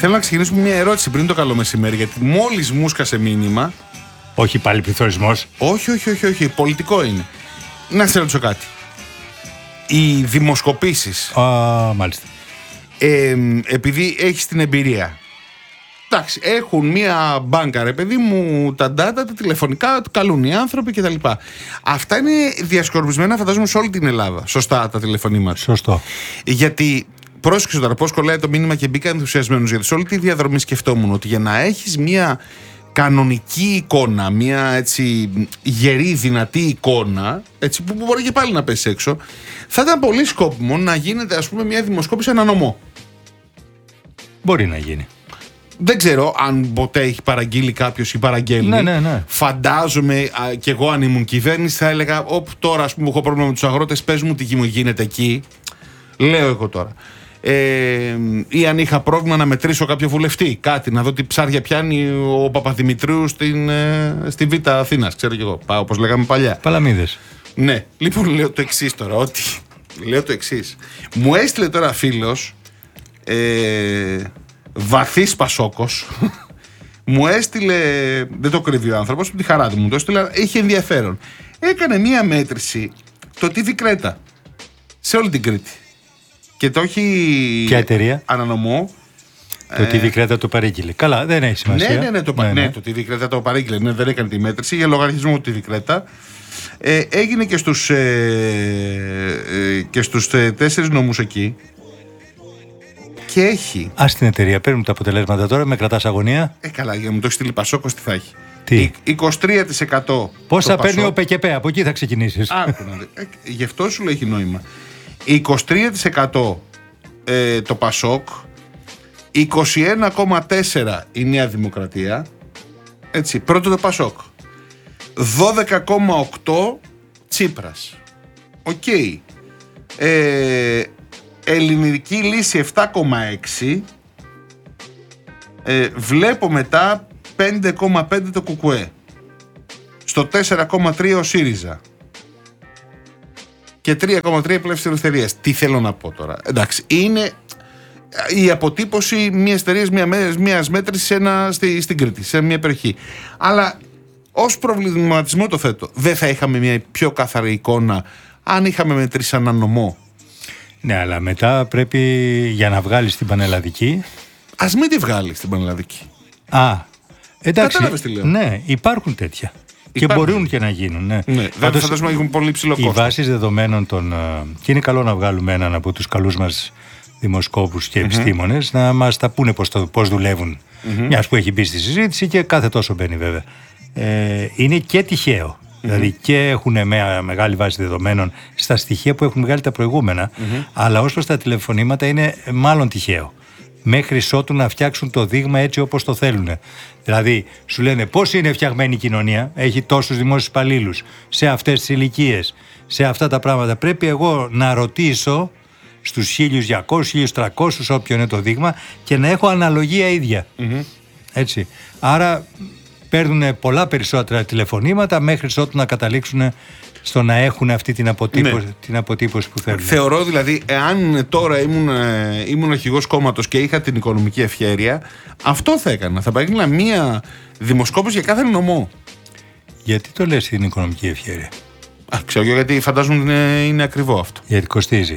Θέλω να ξεκινήσουμε μια ερώτηση πριν το καλό μεσημέρι, γιατί μόλις μου σκάσε μήνυμα. Όχι πάλι πληθωρισμός. Όχι. Πολιτικό είναι. Να σε ρωτήσω κάτι. Οι δημοσκοπήσεις. Μάλιστα. Επειδή έχεις την εμπειρία. Εντάξει, έχουν μία μπάνκα, ρε παιδί μου, τα data, τα τηλεφωνικά, καλούν οι άνθρωποι κτλ. Αυτά είναι διασκορπισμένα, φαντάζομαι, σε όλη την Ελλάδα. Σωστά τα τηλεφωνήματα. Σωστό. Γιατί, πρόσεξε τώρα πώς κολλάει το μήνυμα και μπήκα ενθουσιασμένος. Γιατί σε όλη τη διαδρομή σκεφτόμουν ότι για να έχεις μία κανονική εικόνα, μία έτσι γερή, δυνατή εικόνα, έτσι, που μπορεί και πάλι να πέσει έξω, θα ήταν πολύ σκόπιμο να γίνεται, ας πούμε, μία δημοσκόπηση ένα νομό. Μπορεί να γίνει. Δεν ξέρω αν ποτέ έχει παραγγείλει κάποιος ή παραγγέλνει. Ναι. Φαντάζομαι κι εγώ, αν ήμουν κυβέρνηση, θα έλεγα: Όπ, τώρα ας πούμε, έχω πρόβλημα με τους αγρότες, πες μου τι μου γίνεται εκεί. Λέω εγώ τώρα. Ή αν είχα πρόβλημα να μετρήσω κάποιο βουλευτή, κάτι, να δω τι ψάρια πιάνει ο Παπαδημητρίου στη Β' Αθήνας. Ξέρω κι εγώ. Πάω όπως λέγαμε παλιά. Παλαμίδες. Ναι. Λοιπόν, λέω το εξής τώρα. Λέω το εξής. Μου έστειλε τώρα φίλος. Βαθύς Πασόκος. Μου έστειλε, δεν το κρύβει ο άνθρωπος, με τη χαρά του μου το έστειλε, είχε ενδιαφέρον. Έκανε μία μέτρηση το TV Κρέτα σε όλη την Κρήτη. Και το έχει. Ποια εταιρεία? Ανανομώ. Το TV Κρέτα το παρήγγειλε. Καλά, δεν έχει σημασία. Ναι, το TV Κρέτα το παρήγγειλε. Ναι, δεν έκανε τη μέτρηση για λογαριασμό του TV Κρέτα. Έγινε και στους 4 νομούς εκεί. Και έχει. Ας την εταιρεία, παίρνουν τα αποτελέσματα τώρα, με κρατάς αγωνία. Καλά, για να μου το έχει στείλει Πασόκος, τι θα έχει. Τι? 23%. Πόσα παίρνει ο ΠΚΠ, από εκεί θα ξεκινήσεις. Γι' αυτό σου λέει έχει νόημα. 23% το Πασόκ, 21,4% η Νέα Δημοκρατία. Έτσι, πρώτο το Πασόκ. 12,8% Τσίπρας. Οκ. Ελληνική λύση 7,6%. Βλέπω μετά 5,5% το Κουκουέ. Στο 4,3% ο ΣΥΡΙΖΑ. Και 3,3% Πλεύσης Ελευθερίας. Τι θέλω να πω τώρα? Εντάξει, είναι η αποτύπωση μιας εταιρείας, μιας μέτρησης στην Κρήτη, σε μια περιοχή. Αλλά ως προβληματισμό το θέτω. Δεν θα είχαμε μια πιο καθαρή εικόνα αν είχαμε μετρήσει έναν νομό? Ναι, αλλά μετά πρέπει, για να βγάλεις την πανελλαδική. Ας μην τη βγάλεις την πανελλαδική. Εντάξει. Κατάλαβες τι λέω? Ναι, υπάρχουν τέτοια. Και μπορούν και να γίνουν. Ναι. Δεν φαντάζομαι να έχουν πολύ ψηλό κόστος. Οι βάσεις δεδομένων και είναι καλό να βγάλουμε έναν από τους καλούς μας δημοσκόπους και επιστήμονες να μας τα πούνε πώς δουλεύουν. Μιας που έχει μπει στη συζήτηση και κάθε τόσο μπαίνει βέβαια. Είναι και τυχαίο. Δηλαδή και έχουν μια μεγάλη βάση δεδομένων στα στοιχεία που έχουν βγάλει τα προηγούμενα, αλλά ως προς τα τηλεφωνήματα είναι μάλλον τυχαίο. Μέχρι ότου να φτιάξουν το δείγμα έτσι όπως το θέλουν. Δηλαδή, σου λένε πώς είναι φτιαγμένη η κοινωνία, έχει τόσους δημόσιους υπαλλήλους σε αυτές τις ηλικίες, σε αυτά τα πράγματα. Πρέπει εγώ να ρωτήσω στους 1.200, 1.300, όποιο είναι το δείγμα, και να έχω αναλογία ίδια. Έτσι. Άρα παίρνουν πολλά περισσότερα τηλεφωνήματα μέχρι ότου να καταλήξουν στο να έχουν αυτή την αποτύπωση που θέλουν. Θεωρώ δηλαδή, εάν τώρα ήμουν αρχηγός κόμματος και είχα την οικονομική ευχέρεια, αυτό θα έκανα. Θα παρήγγειλα μία δημοσκόπηση για κάθε νομό. Γιατί το λες την οικονομική ευχέρεια? Ξέρω, γιατί φαντάζομαι είναι ακριβό αυτό. Γιατί κοστίζει.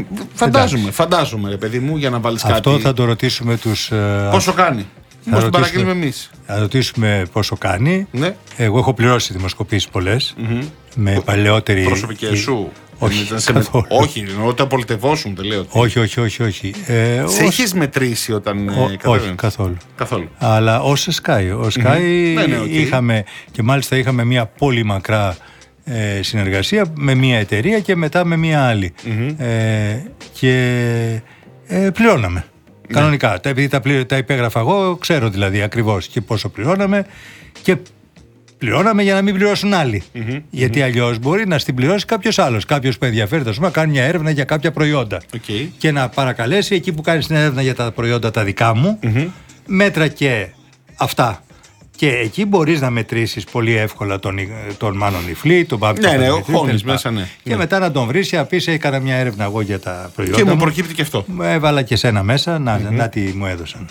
Φαντάζομαι, ρε παιδί μου, για να βάλεις κάτι. Αυτό θα το ρωτήσουμε τους. Πόσο κάνει? Πώς την παραγγείλουμε εμείς? Θα ρωτήσουμε πόσο κάνει. Ναι. Εγώ έχω πληρώσει δημοσκοπήσεις πολλές. Με παλαιότερη. Προσωπικές σου? Όχι, καθόλου. Όχι, όταν πολιτευόσουν, δεν λέω. Όχι. Σε είχες μετρήσει όταν. Όχι, καθόλου. Αλλά ως Sky. Είχαμε, και μάλιστα είχαμε μια πολύ μακρά συνεργασία με μια εταιρεία και μετά με μια άλλη. Και πληρώναμε. Κανονικά. Επειδή τα υπέγραφα εγώ, ξέρω δηλαδή ακριβώς και πόσο πληρώναμε, και πληρώναμε για να μην πληρώσουν άλλοι. Γιατί αλλιώς μπορεί να στην πληρώσει κάποιος άλλος. Κάποιος που ενδιαφέρεται να κάνει μια έρευνα για κάποια προϊόντα. Και να παρακαλέσει εκεί που κάνει την έρευνα για τα προϊόντα τα δικά μου, μέτρα και αυτά. Και εκεί μπορείς να μετρήσεις πολύ εύκολα τον Μάνον Ιφλή, τον Πάπη. Χώνεις μέσα, ναι. Και μετά να τον βρεις, να πεις: έκανα μια έρευνα εγώ για τα προϊόντα. Και μου προκύπτει και αυτό. Έβαλα και σένα μέσα, να τι μου έδωσαν.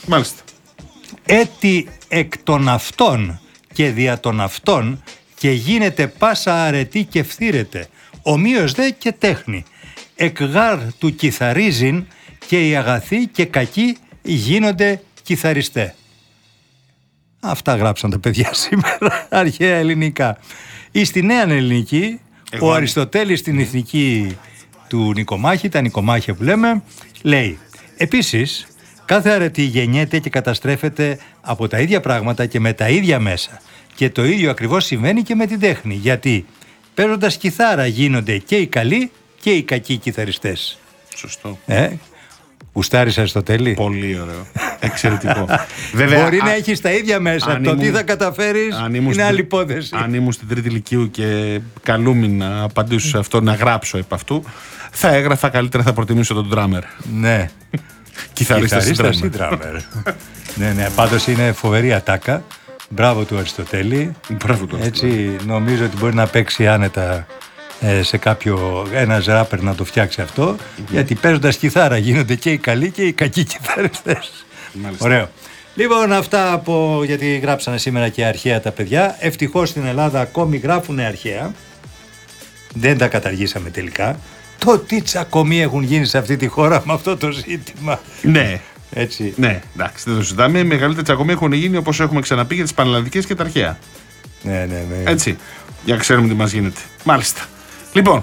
Μάλιστα. Έτι εκ των αυτών και δια των αυτών και γίνεται πάσα αρετή και φθήρεται, ομοίως δε και τέχνη. Εκ γάρ του κιθαρίζειν και οι αγαθοί και κακοί γίνονται κιθαριστέ. Αυτά γράψαν τα παιδιά σήμερα, αρχαία ελληνικά. Ή στη νέα ελληνική, ο Αριστοτέλης στην ηθική του Νικομάχη, τα Νικομάχια που λέμε, λέει: επίσης, κάθε αρετή γεννιέται και καταστρέφεται από τα ίδια πράγματα και με τα ίδια μέσα. Και το ίδιο ακριβώς συμβαίνει και με την τέχνη. Γιατί παίζοντας κιθάρα γίνονται και οι καλοί και οι κακοί κιθαριστές. Σωστό. Γουστάρεις Αριστοτέλη? Πολύ ωραίο. Εξαιρετικό. Βέβαια, μπορεί να έχεις τα ίδια μέσα. Το τι θα καταφέρεις είναι άλλη υπόθεση. Αν ήμουν στην τρίτη λυκείου και καλούμαι να απαντήσω σε αυτό, να γράψω επ' αυτού, θα έγραφα καλύτερα, θα προτιμήσω τον ντράμερ. Ναι. Κιθαρίστας ή ντράμερ. Ναι, πάντως είναι φοβερή ατάκα. Μπράβο του Αριστοτέλη. Μπράβο του Αριστοτέλη. Έτσι νομίζω ότι μπορεί να παίξει άνετα σε κάποιο, ένας ράπερ να το φτιάξει αυτό, γιατί παίζοντας κιθάρα γίνονται και οι καλοί και οι κακοί κιθαριστές. Ωραίο. Λοιπόν, αυτά γιατί γράψανε σήμερα και αρχαία τα παιδιά. Ευτυχώς στην Ελλάδα ακόμη γράφουνε αρχαία. Δεν τα καταργήσαμε τελικά. Το τι τσακωμοί έχουν γίνει σε αυτή τη χώρα με αυτό το ζήτημα. Ναι. Έτσι. Ναι, εντάξει, δεν το συζητάμε. Οι μεγαλύτεροι τσακωμοί έχουν γίνει, όπως έχουμε ξαναπεί, για τις πανελλαδικές και τα αρχαία. Ναι. Έτσι. Για να ξέρουμε τι μας γίνεται. Μάλιστα. Λοιπόν,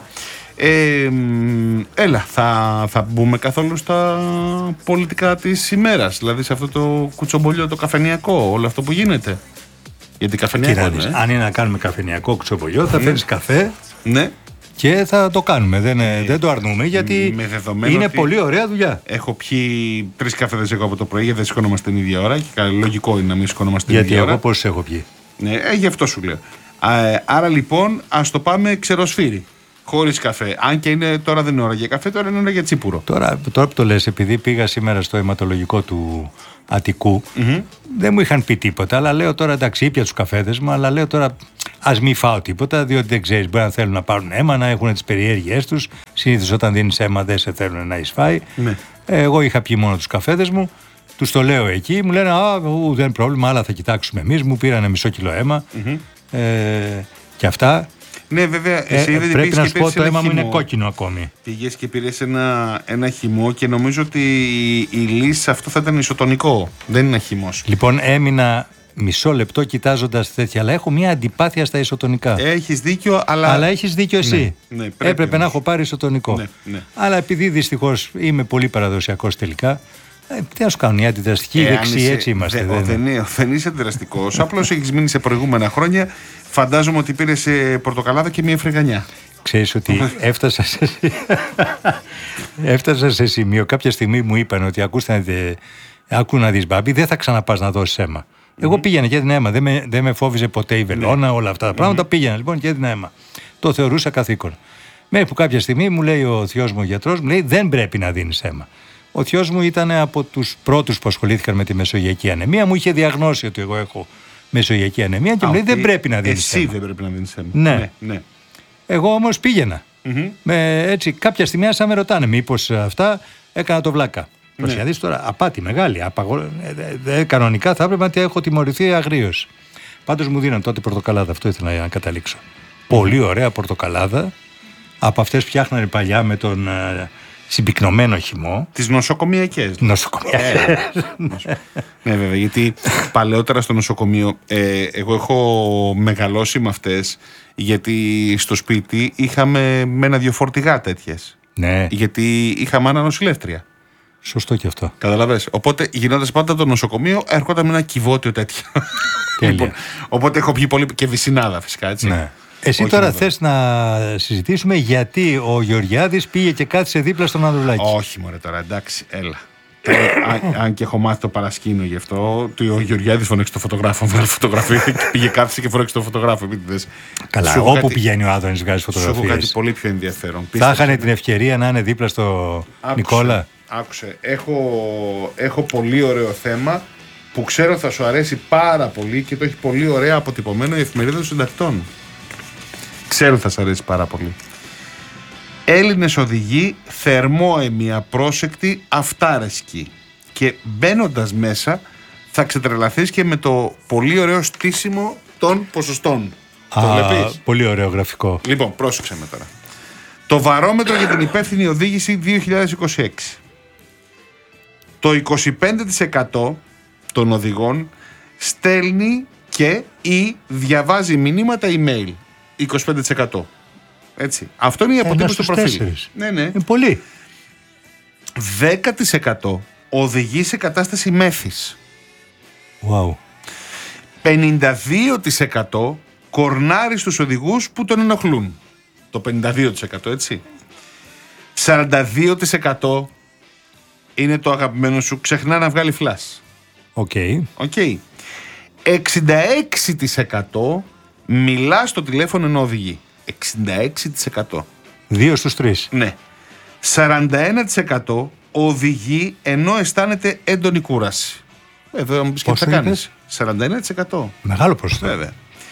έλα, θα μπούμε καθόλου στα πολιτικά της ημέρας, δηλαδή σε αυτό το κουτσομπολιό, το καφενιακό, όλο αυτό που γίνεται. Γιατί καφενιακό είναι. Αν είναι να κάνουμε καφενιακό κουτσομπολιό, θα φέρεις καφέ. Ναι. Και θα το κάνουμε, δεν το αρνούμε, γιατί είναι πολύ ωραία δουλειά. Έχω πιει 3 καφέδες εγώ από το πρωί, γιατί δεν σηκώνομαστε την ίδια ώρα και λογικό είναι να μην σηκώνομαστε την ίδια ώρα. Γιατί εγώ πόσους έχω πιει. Ναι, γι' αυτό σου λέω. Άρα λοιπόν ας το πάμε ξεροσφύρι, χωρίς καφέ. Αν και τώρα δεν είναι ώρα για καφέ, τώρα είναι ώρα για τσίπουρο. Τώρα που το λες, επειδή πήγα σήμερα στο αιματολογικό του Αττικού, δεν μου είχαν πει τίποτα, αλλά λέω τώρα εντάξει, ήπια τους καφέδες μου, αλλά λέω τώρα ας μην φάω τίποτα, διότι δεν ξέρεις, μπορεί να θέλουν να πάρουν αίμα, να έχουν τις περιέργειές τους. Συνήθως όταν δίνεις αίμα δεν σε θέλουν να εισφάει. Ναι. Εγώ είχα πιει μόνο τους καφέδες μου. Τους το λέω εκεί, μου λένε δεν πρόβλημα, άλλα θα κοιτάξουμε εμείς. Μου πήρανε μισό κιλό αίμα και αυτά. Ναι, βέβαια. Πρέπει να σου πω, το αίμα μου είναι κόκκινο ακόμη. Πήγες και πήρες ένα χυμό και νομίζω ότι η λύση σε αυτό θα ήταν ισοτονικό. Δεν είναι χυμός. Λοιπόν, έμεινα μισό λεπτό κοιτάζοντας τέτοια, αλλά έχω μια αντιπάθεια στα ισοτονικά. Έχεις δίκιο, αλλά έχεις δίκιο εσύ. Ναι, έπρεπε να έχω πάρει ισοτονικό. Ναι. Αλλά επειδή δυστυχώς είμαι πολύ παραδοσιακός τελικά. Τι να σου κάνουν, οι αντιδραστικοί δεξιοί, έτσι είμαστε. Δεν είσαι αντιδραστικός. Απλώς έχεις μείνει σε προηγούμενα χρόνια. Φαντάζομαι ότι πήρες πορτοκαλάδα και μία φρεγανιά. Ξέρεις ότι έφτασα σε σημείο. Κάποια στιγμή μου είπαν ότι άκου να δεις, μπάμπη, δεν θα ξαναπάς να δώσεις αίμα. Εγώ πήγαινα και έδινα αίμα. Δεν με φόβιζε ποτέ η βελόνα, όλα αυτά τα πράγματα. Πήγαινα λοιπόν και έδινα αίμα. Το θεωρούσα καθήκον. Μέχρι που κάποια στιγμή μου λέει ο θειός μου ο γιατρός, μου λέει δεν πρέπει να δίνεις αίμα. Ο θειός μου ήταν από τους πρώτους που ασχολήθηκαν με τη μεσογειακή ανεμία. Μου είχε διαγνώσει ότι εγώ έχω μεσογειακή ανεμία και μου λέει δεν πρέπει να δίνεις αίμα. Εσύ δεν πρέπει να δίνεις αίμα. Ναι. Εγώ όμως πήγαινα. Έτσι, κάποια στιγμή σαν με ρωτάνε μήπως αυτά έκανα το βλάκα. Προσιαδείς τώρα απάτη μεγάλη. Κανονικά θα έπρεπε να έχω τιμωρηθεί αγρίως. Πάντως μου δίναν τότε πορτοκαλάδα. Αυτό ήθελα να καταλήξω. Πολύ ωραία πορτοκαλάδα. Από αυτές φτιάχνανε παλιά με τον συμπυκνωμένο χυμό. Τις νοσοκομιακές. Ναι, βέβαια, γιατί παλαιότερα στο νοσοκομείο εγώ έχω μεγαλώσει με αυτές, γιατί στο σπίτι είχαμε με 1-2 φορτηγά τέτοιες. Ναι. Γιατί είχα μάνα νοσηλεύτρια. Σωστό και αυτό. Καταλαβες. Οπότε γινόντας πάντα το νοσοκομείο, έρχονταν με ένα κυβότιο τέτοιο. Λοιπόν, οπότε έχω πιει πολύ και βυσσινάδα φυσικά, έτσι. Ναι. Εσύ όχι τώρα θες να συζητήσουμε γιατί ο Γεωργιάδης πήγε και κάθισε δίπλα στον Ανδρουλάκη. Όχι μωρέ τώρα, εντάξει, έλα. Αν και έχω μάθει το παρασκήνιο γι' αυτό, ο Γεωργιάδης φωνέξει το φωτογράφο, βγάλει φωτογραφία και πήγε κάθισε και φωνέξει το φωτογράφο. Καλά, όπου πηγαίνει ο Άδωνης βγάζει φωτογραφίες. Σου έχω κάτι πολύ πιο ενδιαφέρον. Θα είχαν την ευκαιρία να είναι δίπλα στο Νικόλα. Άκουσε, έχω πολύ ωραίο θέμα που ξέρω θα σου αρέσει πάρα πολύ και το έχει πολύ ωραία αποτυπωμένο η Εφημερίδα των Συντακτών. Ξέρω θα σας αρέσει πάρα πολύ. Έλληνες οδηγοί θερμόαιμοι, απρόσεκτοι, αυτάρεσκοι. και μπαίνοντας μέσα θα ξετρελαθείς και με το πολύ ωραίο στήσιμο των ποσοστών. Το βλέπεις? Πολύ ωραίο γραφικό. Λοιπόν, πρόσεξε με τώρα. Το βαρόμετρο για την υπεύθυνη οδήγηση 2026. Το 25% των οδηγών στέλνει και ή διαβάζει μηνύματα email. 25%. Έτσι. Αυτό είναι η αποτύπωση του προφίλ. Ναι. Είναι πολύ. 10% οδηγεί σε κατάσταση μέθης. Wow. 52% κορνάρει στους οδηγούς που τον ενοχλούν. Το 52%, έτσι. 42% είναι το αγαπημένο σου, ξεχνά να βγάλει φλας. Οκ. 66% μιλά στο τηλέφωνο ενώ οδηγεί. 66%. 2 στους 3. Ναι. 41% οδηγεί ενώ αισθάνεται έντονη κούραση. Βέβαια, μου πεις και τι θα κάνεις. 41%. Μεγάλο ποσοστό. Βέβαια.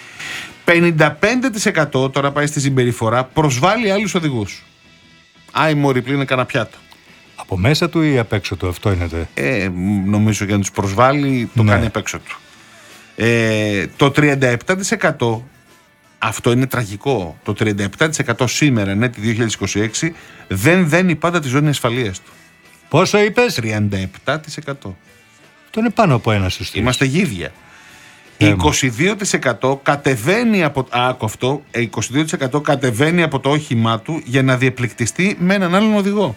55% τώρα πάει στη συμπεριφορά, προσβάλλει άλλους οδηγούς. Άι μωρή, πλύνε κανένα πιάτο. Από μέσα του ή απ' έξω του, αυτό είναι το. Νομίζω για να τους προσβάλλει το κάνει απ' έξω του. Το 37%, αυτό είναι τραγικό, το 37% σήμερα, ναι, τη 2026, δεν δένει πάντα τη ζώνη ασφαλείας του. Πόσο είπες? 37%. Αυτό είναι πάνω από 1 στους 3. Είμαστε γίδια. 22% κατεβαίνει από, αυτό, 22% κατεβαίνει από το όχημά του για να διεπληκτιστεί με έναν άλλον οδηγό.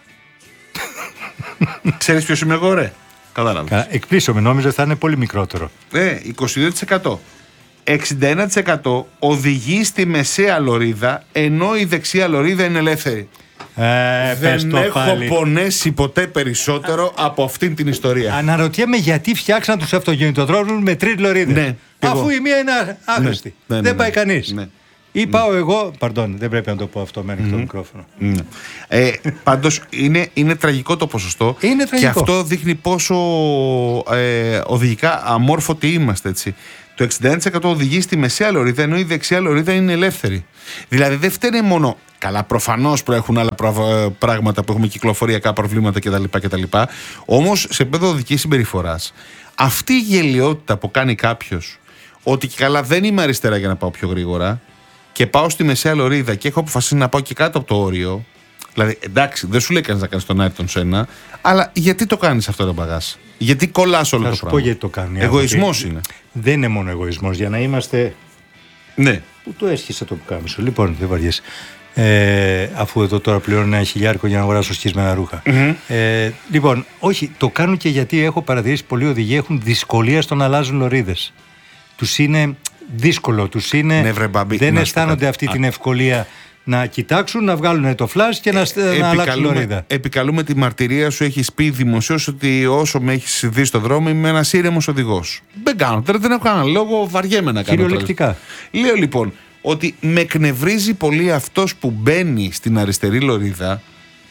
Ξέρεις ποιος είμαι εγώ, ρε? Κατάλαβες. Εκπλήσωμαι, νόμιζα θα είναι πολύ μικρότερο. 22%. 61% οδηγεί στη μεσαία λωρίδα, ενώ η δεξιά λωρίδα είναι ελεύθερη. Δεν έχω πονέσει ποτέ περισσότερο από αυτήν την ιστορία. Αναρωτιέμαι γιατί φτιάξαν τους αυτοκινητοδρόμους με 3 λωρίδες. Ναι, αφού η μία είναι άχρηστη. Δεν πάει κανείς. Ναι. Ή πάω εγώ. Παρντών, δεν πρέπει να το πω αυτό με ανοιχτό μικρόφωνο. Πάντως είναι τραγικό το ποσοστό. Είναι τραγικό. Και αυτό δείχνει πόσο οδηγικά αμόρφωτοι είμαστε, έτσι. Το 61% οδηγεί στη μεσαία λωρίδα, ενώ η δεξιά λωρίδα είναι ελεύθερη. Δηλαδή δεν φταίνε μόνο. Καλά, προφανώς προέχουν άλλα πράγματα που έχουμε, κυκλοφοριακά προβλήματα κτλ. Όμως σε επίπεδο οδικής συμπεριφοράς, αυτή η γελιότητα που κάνει κάποιος, ότι και καλά δεν είμαι αριστερά για να πάω πιο γρήγορα και πάω στη μεσαία λωρίδα και έχω αποφασίσει να πάω και κάτω από το όριο. Δηλαδή, εντάξει, δεν σου λέει κανείς να κάνεις τον Άιρτον Σένα, αλλά γιατί το κάνεις αυτό το μπαγάς? Γιατί κολλάς όλο το πράγμα? Θα σου πω γιατί το κάνει. Εγωισμός είναι. Δεν είναι μόνο εγωισμός, για να είμαστε. Ναι. Πού το έσχισε το πουκάμισο? Λοιπόν, δεν βαριέσαι. Αφού εδώ τώρα πληρώνω 1.000 για να αγοράσω σχισμένα ρούχα. Λοιπόν, όχι, το κάνουν και γιατί έχω παρατηρήσει πολλοί οδηγοί έχουν δυσκολία στο να αλλάζουν λωρίδες. Τους είναι δύσκολο, τους είναι. Δεν αισθάνονται αυτή την ευκολία να κοιτάξουν, να βγάλουν το φλας και να αλλάξουν λωρίδα. Επικαλούμε τη μαρτυρία σου, έχεις πει δημοσίως ότι όσο με έχεις δει στον δρόμο είμαι ένας ήρεμος οδηγός. Δεν κάνω, δεν έχω κανένα λόγο, βαριέμαι να κάνω. Κυριολεκτικά. Λέω λοιπόν ότι με εκνευρίζει πολύ αυτός που μπαίνει στην αριστερή λωρίδα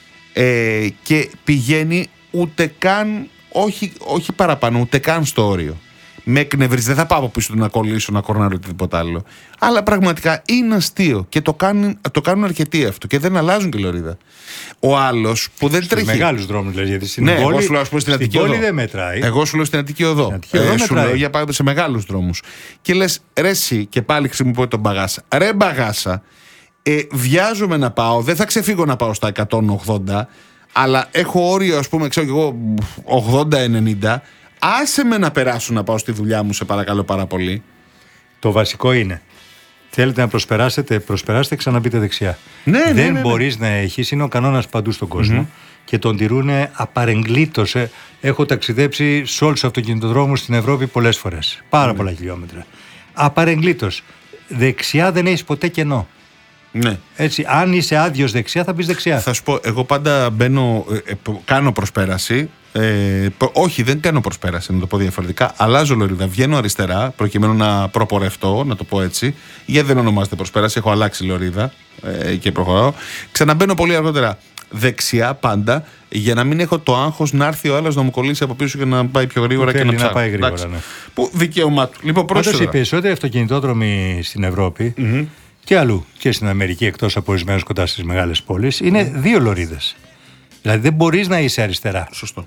και πηγαίνει ούτε καν, όχι παραπάνω, ούτε καν στο όριο. Με εκνευρίζει, δεν θα πάω από πίσω του να κολλήσω, να κορνάρω οτιδήποτε άλλο. Αλλά πραγματικά είναι αστείο και το κάνουν αρκετοί αυτό και δεν αλλάζουν τη λωρίδα. Ο άλλος που δεν τρέχει. Σε μεγάλους δρόμους, δηλαδή, γιατί στην πόλη, εγώ σου λέω, στην Αττική Οδό. Δεν μετράει. Εγώ σου λέω στην Αττική Οδό. Σου λέω για πάμε σε μεγάλους δρόμους. Και λες, ρε εσύ, και πάλι χρησιμοποιώ τον μπαγάσα. Ρε μπαγάσα, βιάζομαι να πάω, δεν θα ξεφύγω να πάω στα 180, αλλά έχω όριο, ας πούμε, ξέρω εγώ, 80-90. Άσε με να περάσω να πάω στη δουλειά μου, σε παρακαλώ πάρα πολύ. Το βασικό είναι, θέλετε να προσπεράσετε, ξαναμπείτε δεξιά. Δεν μπορείς να έχεις, είναι ο κανόνας παντού στον κόσμο και τον τηρούν απαρεγκλήτως. Έχω ταξιδέψει σε όλους τους αυτοκινητοδρόμους στην Ευρώπη πολλές φορές. Πάρα πολλά χιλιόμετρα. Απαρεγκλήτως. Δεξιά δεν έχεις ποτέ κενό. Ναι. Έτσι, αν είσαι άδειος δεξιά, θα πεις δεξιά. Θα σου πω, εγώ πάντα μπαίνω, κάνω προσπέραση. Όχι, δεν κάνω προσπέραση, να το πω διαφορετικά. Αλλάζω λωρίδα, βγαίνω αριστερά, προκειμένου να προπορευτώ, να το πω έτσι. Γιατί δεν ονομάζεται προσπέραση, έχω αλλάξει λωρίδα και προχωράω. Ξαναμπαίνω πολύ αργότερα δεξιά πάντα, για να μην έχω το άγχος να έρθει ο άλλος να μου κολλήσει από πίσω και να πάει πιο γρήγορα και να πάει γρήγορα. Ναι. Που δικαίωμά του. Λοιπόν, πάντως οι περισσότεροι αυτοκινητόδρομοι στην Ευρώπη και αλλού και στην Αμερική, εκτός από ορισμένες κοντά στις μεγάλες πόλεις, είναι 2 λωρίδες. Δηλαδή δεν μπορείς να είσαι αριστερά. Σωστό.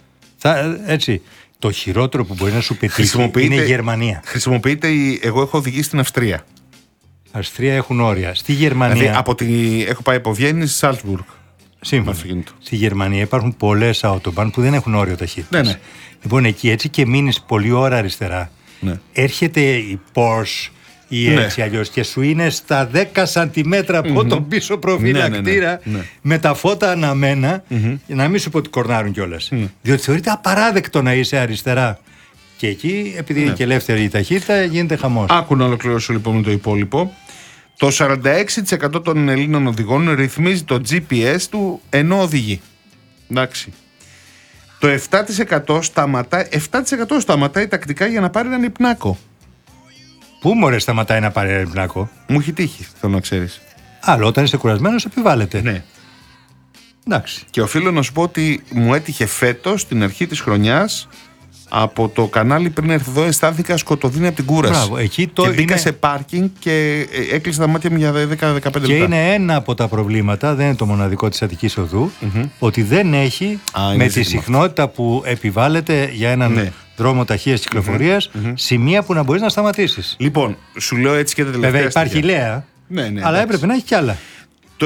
Έτσι. Το χειρότερο που μπορεί να σου πετύχει είναι η Γερμανία. Χρησιμοποιείται εγώ έχω οδηγήσει στην Αυστρία. Αυστρία έχουν όρια. Στη Γερμανία. Δηλαδή έχω πάει από Βιέννη στη Σάλτσμπουργκ. Σύμφωνα. Στη Γερμανία υπάρχουν πολλές autobahn που δεν έχουν όριο ταχύτητας. Ναι. Λοιπόν, εκεί έτσι και μείνεις πολλή ώρα αριστερά. Ναι. Έρχεται η Porsche ή έτσι αλλιώς και σου είναι στα 10 σαντιμέτρα από τον πίσω προφυλακτήρα με τα φώτα αναμένα, για να μην σου πω ότι κορνάρουν κιόλας. Διότι θεωρείται απαράδεκτο να είσαι αριστερά. Και εκεί, επειδή είναι και ελεύθερη η ταχύτητα, γίνεται χαμός. Άκου να ολοκληρώσω λοιπόν με το υπόλοιπο. Το 46% των Ελλήνων οδηγών ρυθμίζει το GPS του ενώ οδηγεί. Εντάξει. Το 7% σταματάει τακτικά για να πάρει έναν υπνάκο. Πού μωρέ σταματάει να πάρει έναν υπνάκο? Μου έχει τύχει, θέλω να ξέρεις. Αλλά όταν είσαι κουρασμένος επιβάλλεται. Ναι. Εντάξει. Και οφείλω να σου πω ότι μου έτυχε φέτος, στην αρχή της χρονιάς, από το κανάλι πριν έρθω εδώ, αισθάνθηκα σκοτωδίνη από την κούραση. Μπράβο, εκεί και μπήκα σε πάρκινγκ και έκλεισα τα μάτια μου για 10-15 λεπτά. Και είναι ένα από τα προβλήματα, δεν είναι το μοναδικό της Αττικής Οδού, ότι δεν έχει με τη συχνότητα που επιβάλλεται για έναν δρόμο ταχείας κυκλοφορίας σημεία που να μπορείς να σταματήσεις. Λοιπόν, σου λέω έτσι και τα τελευταία. Βέβαια υπάρχει Λέα, αλλά έπρεπε να έχει κι άλλα. Το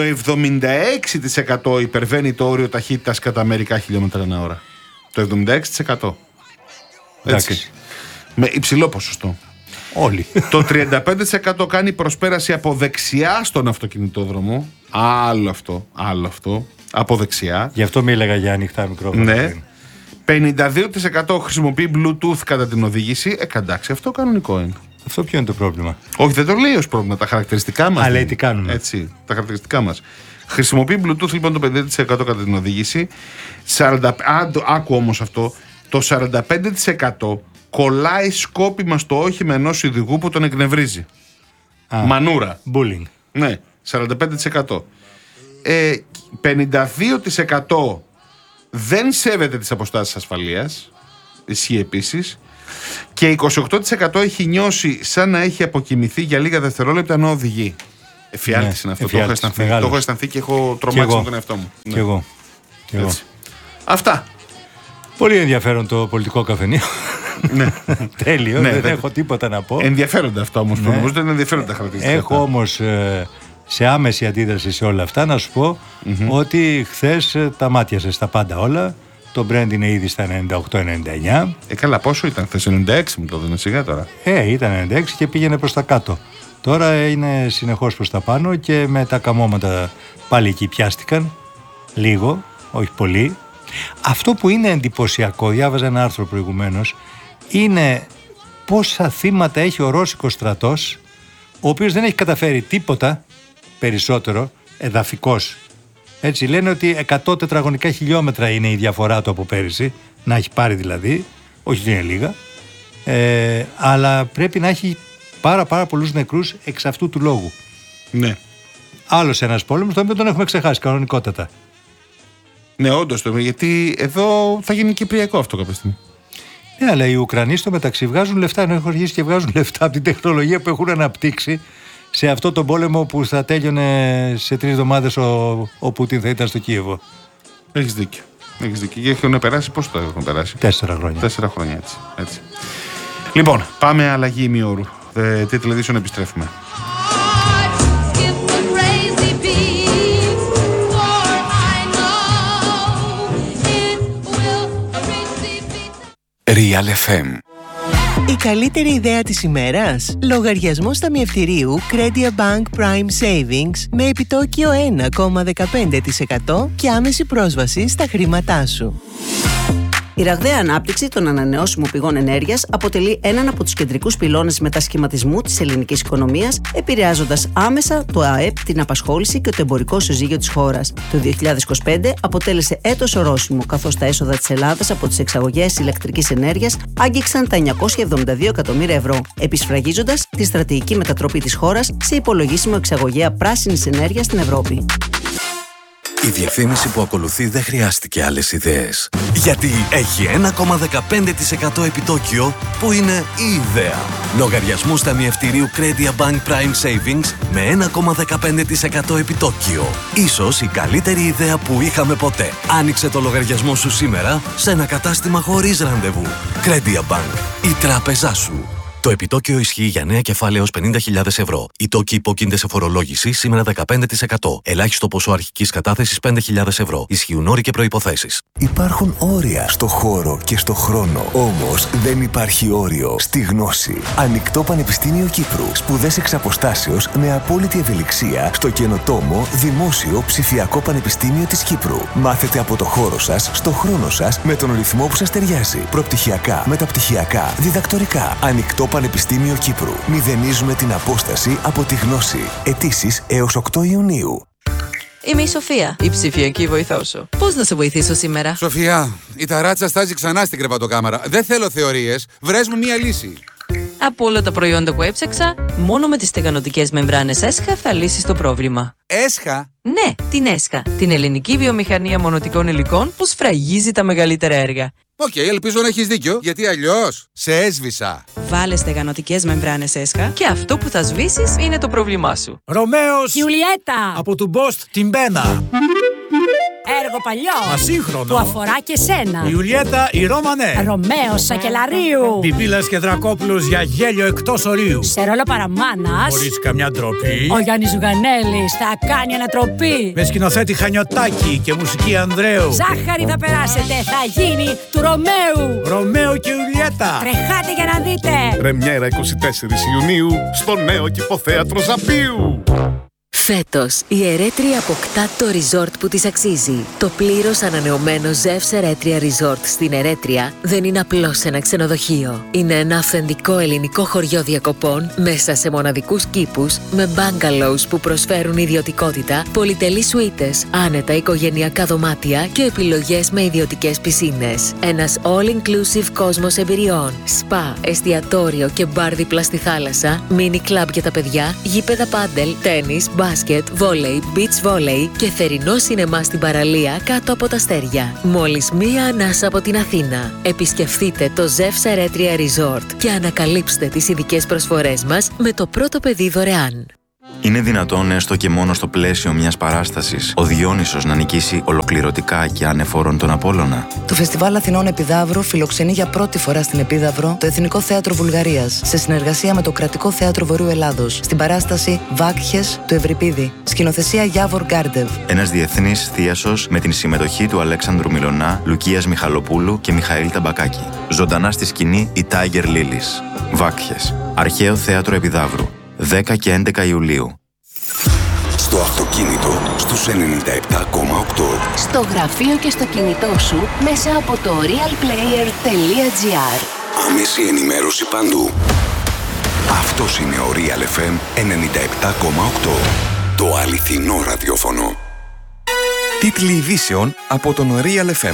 76% υπερβαίνει το όριο ταχύτητας κατά μερικά χιλιόμετρα ανά ώρα. Το 76%. Έτσι. Με υψηλό ποσοστό. Όλοι. Το 35% κάνει προσπέραση από δεξιά στον αυτοκινητόδρομο. Άλλο αυτό. Από δεξιά. Γι' αυτό μίλαγα για ανοιχτά μικρόφωνα. Ναι. 52% χρησιμοποιεί Bluetooth κατά την οδήγηση. Εντάξει, αυτό κανονικό είναι. Αυτό ποιο είναι το πρόβλημα? Όχι, δεν το λέει ως πρόβλημα. Τα χαρακτηριστικά μας. Αλλά τι κάνουμε. Έτσι, τα χαρακτηριστικά μας. Χρησιμοποιεί Bluetooth λοιπόν το 50% κατά την οδήγηση. Άκου όμως αυτό. Το 45% κολλάει σκόπιμα στο όχημα ενός οδηγού που τον εκνευρίζει. Μανούρα. Bullying. Ναι, 45%. 52% δεν σέβεται τις αποστάσεις ασφαλείας. Ισχύει επίσης. Και 28% έχει νιώσει σαν να έχει αποκοιμηθεί για λίγα δευτερόλεπτα ενώ οδηγεί. Εφιάλτης είναι αυτό. Το έχω αισθανθεί και έχω τρομάξει με τον εαυτό μου. Και εγώ. Αυτά. Πολύ ενδιαφέρον το πολιτικό καφενείο. Ναι. Τέλειο, δεν έχω τίποτα να πω. Ενδιαφέροντα αυτά όμως. Νομίζω δεν είναι ενδιαφέροντα χαρακτηριστικά. Έχω όμως σε άμεση αντίδραση σε όλα αυτά να σου πω ότι χθες τα μάτιασε στα πάντα όλα. Το Brent είναι ήδη στα 98-99. Καλά, πόσο ήταν χθες? 96 μου το δίνει σιγά τώρα. Ήταν 96 και πήγαινε προς τα κάτω. Τώρα είναι συνεχώς προς τα πάνω και με τα καμώματα πάλι εκεί πιάστηκαν. Λίγο, όχι πολύ. Αυτό που είναι εντυπωσιακό, διάβαζα ένα άρθρο προηγουμένως, είναι πόσα θύματα έχει ο Ρώσικος στρατός, ο οποίος δεν έχει καταφέρει τίποτα περισσότερο εδαφικός. Έτσι λένε ότι 100 τετραγωνικά χιλιόμετρα είναι η διαφορά του από πέρυσι, να έχει πάρει δηλαδή, όχι ότι είναι λίγα, αλλά πρέπει να έχει πάρα πολλούς νεκρούς εξ αυτού του λόγου. Ναι. Άλλος ένας πόλεμος, τον οποίο τον έχουμε ξεχάσει κανονικότατα. Ναι, όντως, γιατί εδώ θα γίνει κυπριακό αυτό κάποια στιγμή. Ναι, αλλά οι Ουκρανοί στο μεταξύ βγάζουν λεφτά, ενώ έχουν αρχίσει και βγάζουν λεφτά από την τεχνολογία που έχουν αναπτύξει σε αυτό τον πόλεμο που θα τέλειωνε σε 3 εβδομάδες ο Πούτιν θα ήταν στο Κίεβο. Έχεις δίκιο. Και έχουν περάσει, πόσο το έχουν περάσει? 4 χρόνια. 4 χρόνια, έτσι. Λοιπόν, πάμε αλλαγή ημιώρου. Τι τηλεδίσιον επιστρέφουμε. Real FM. Η καλύτερη ιδέα της ημέρας? Λογαριασμός ταμιευτηρίου Credia Bank Prime Savings με επιτόκιο 1,15% και άμεση πρόσβαση στα χρήματά σου. Η ραγδαία ανάπτυξη των ανανεώσιμων πηγών ενέργειας αποτελεί έναν από τους κεντρικούς πυλώνες μετασχηματισμού της ελληνικής οικονομίας, επηρεάζοντας άμεσα το ΑΕΠ, την απασχόληση και το εμπορικό ισοζύγιο της χώρας. Το 2025 αποτέλεσε έτος ορόσημο, καθώς τα έσοδα της Ελλάδας από τις εξαγωγές ηλεκτρικής ενέργειας άγγιξαν τα 972 εκατομμύρια ευρώ, επισφραγίζοντας τη στρατηγική μετατροπή της χώρας σε υπολογίσιμο εξαγωγέα πράσινης ενέργειας στην Ευρώπη. Η διαφήμιση που ακολουθεί δεν χρειάστηκε άλλες ιδέες. Γιατί έχει 1,15% επιτόκιο που είναι η ιδέα. Λογαριασμούς ταμιευτηρίου Credit Bank Prime Savings με 1,15% επιτόκιο. Ίσως η καλύτερη ιδέα που είχαμε ποτέ. Άνοιξε το λογαριασμό σου σήμερα σε ένα κατάστημα χωρίς ραντεβού. Credit Bank. Η τράπεζά σου. Το επιτόκιο ισχύει για νέα κεφάλαια έως 50.000 ευρώ. Οι τόκοι υπόκεινται σε φορολόγηση σήμερα 15%. Ελάχιστο ποσό αρχικής κατάθεσης 5.000 ευρώ. Ισχύουν όροι και προϋποθέσεις. Υπάρχουν όρια στο χώρο και στο χρόνο. Όμως δεν υπάρχει όριο στη γνώση. Ανοιχτό Πανεπιστήμιο Κύπρου. Σπουδές εξ αποστάσεως με απόλυτη ευελιξία στο καινοτόμο Δημόσιο Ψηφιακό Πανεπιστήμιο της Κύπρου. Μάθετε από το χώρο σας, στο χρόνο σας, με τον ρυθμό που σας ταιριάζει. Προπτυχιακά, μεταπτυχιακά, διδακτορικά. Ανοιχτό Πανεπιστήμιο Κύπρου. Μηδενίζουμε την απόσταση από τη γνώση. Αιτήσεις έως 8 Ιουνίου. Είμαι η Σοφία, η ψηφιακή βοηθό σου. Πώς να σε βοηθήσω σήμερα? Σοφία, η ταράτσα στάζει ξανά στην κρεβατοκάμαρα. Δεν θέλω θεωρίες. Βρες μου μία λύση. Από όλα τα προϊόντα που έψαξα, μόνο με τις στεγανοτικές μεμβράνες ΕΣΧΑ θα λύσεις το πρόβλημα. ΕΣΧΑ? Ναι, την ΕΣΧΑ. Την ελληνική βιομηχανία μονοτικών υλικών που σφραγίζει τα μεγαλύτερα έργα. Οκ, ελπίζω να έχεις δίκιο, γιατί αλλιώς σε έσβησα. Βάλε στεγανοτικές μεμβράνες ΕΣΧΑ και αυτό που θα σβήσεις είναι το πρόβλημά σου. Ρωμαίος Γιουλιέτα από του Μπόστ την Μπένα. Έργο παλιό. Ασύγχρονο. Που αφορά και σένα. Η Ιουλιέτα η Ρώμανε. Ρωμαίος Σακελαρίου. Πιπίλας και Δρακόπουλος για γέλιο εκτός ορίου. Σε ρόλο παραμάνας. Χωρίς καμιά ντροπή. Ο Γιάννης Ζουγανέλης θα κάνει ανατροπή. Με σκηνοθέτη Χανιωτάκη και μουσική Ανδρέου. Ζάχαρη θα περάσετε. Θα γίνει του Ρωμαίου. Ρωμαίο και Ιουλιέτα. Τρεχάτε για να δείτε. Πρεμιέρα 24 Ιουνίου στο νέο Κηποθέατρο Ζαπίου. Φέτος, η Ερέτρια αποκτά το resort που της αξίζει. Το πλήρως ανανεωμένο Ζεύς Ερέτρια Resort στην Ερέτρια δεν είναι απλώς ένα ξενοδοχείο. Είναι ένα αυθεντικό ελληνικό χωριό διακοπών μέσα σε μοναδικούς κήπους με bungalows που προσφέρουν ιδιωτικότητα, πολυτελείς σουίτες, άνετα οικογενειακά δωμάτια και επιλογές με ιδιωτικές πισίνες. Ένας all-inclusive κόσμος εμπειριών, σπα, εστιατόριο και μπαρ δίπλα στη θάλασσα, mini club για τα παιδιά, γήπεδα πάντελ, τένις, μπάσκετ, βόλεϊ, beach volley και θερινό σινεμά στην παραλία κάτω από τα αστέρια. Μόλις μία ανάσα από την Αθήνα. Επισκεφτείτε το Ζεύς Ερέτρια Resort και ανακαλύψτε τις ειδικές προσφορές μας με το πρώτο παιδί δωρεάν. Είναι δυνατόν έστω και μόνο στο πλαίσιο μιας παράστασης ο Διόνυσος να νικήσει ολοκληρωτικά και ανεφόρον τον Απόλλωνα? Το Φεστιβάλ Αθηνών Επιδαύρου φιλοξενεί για πρώτη φορά στην Επίδαυρο το Εθνικό Θέατρο Βουλγαρίας σε συνεργασία με το Κρατικό Θέατρο Βορείου Ελλάδος στην παράσταση Βάκχες του Ευρυπίδη. Σκηνοθεσία Γιάβορ Γκάρντεβ. Ένας διεθνής θίασος με την συμμετοχή του Αλέξανδρου Μιλωνά, Λουκίας Μιχαλοπούλου και Μιχαήλ Ταμπακάκη. Ζωντανά στη σκηνή η Tiger Lilies. Βάκχες. Αρχαίο Θέατρο Επιδαύρου. 10 και 11 Ιουλίου. Στο αυτοκίνητο στους 97,8. Στο γραφείο και στο κινητό σου μέσα από το realplayer.gr. Άμεση ενημέρωση παντού. Αυτός είναι ο Real FM 97,8. Το αληθινό ραδιόφωνο. Τίτλοι ειδήσεων από τον Real FM.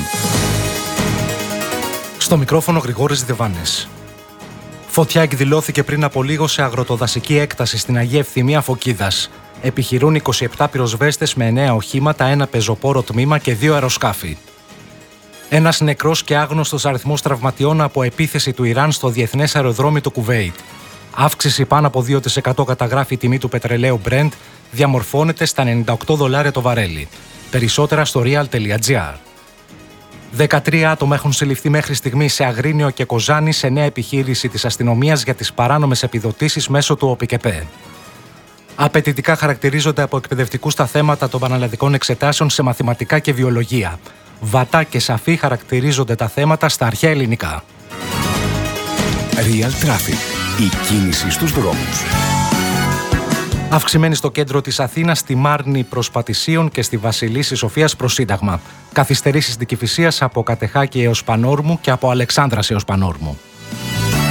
Στο μικρόφωνο Γρηγόρης Δεβάνης. Φωτιά εκδηλώθηκε πριν από λίγο σε αγροτοδασική έκταση στην Αγία Ευθυμία Φωκίδας. Επιχειρούν 27 πυροσβέστες με 9 οχήματα, ένα πεζοπόρο τμήμα και 2 αεροσκάφη. Ένας νεκρός και άγνωστος αριθμός τραυματιών από επίθεση του Ιράν στο διεθνές αεροδρόμιο του Κουβέιτ. Αύξηση πάνω από 2% καταγράφει η τιμή του πετρελαίου Brent, διαμορφώνεται στα $98 το βαρέλι. Περισσότερα στο real.gr. 13 άτομα έχουν συλληφθεί μέχρι στιγμή σε Αγρίνιο και Κοζάνη σε νέα επιχείρηση της αστυνομίας για τις παράνομες επιδοτήσεις μέσω του ΟΠΚΕΠΕ. Απαιτητικά χαρακτηρίζονται από εκπαιδευτικούς τα θέματα των πανελλαδικών εξετάσεων σε μαθηματικά και βιολογία. Βατά και σαφή χαρακτηρίζονται τα θέματα στα αρχαία ελληνικά. Real Traffic. Η κίνηση στους δρόμους. Αυξημένη στο κέντρο της Αθήνας, στη Μάρνη προς Πατησίων και στη Βασιλίσση Σοφίας προς Σύνταγμα. Καθυστερήσεις στην Κηφισίας από Κατεχάκη έως Πανόρμου και από Αλεξάνδρας έως Πανόρμου.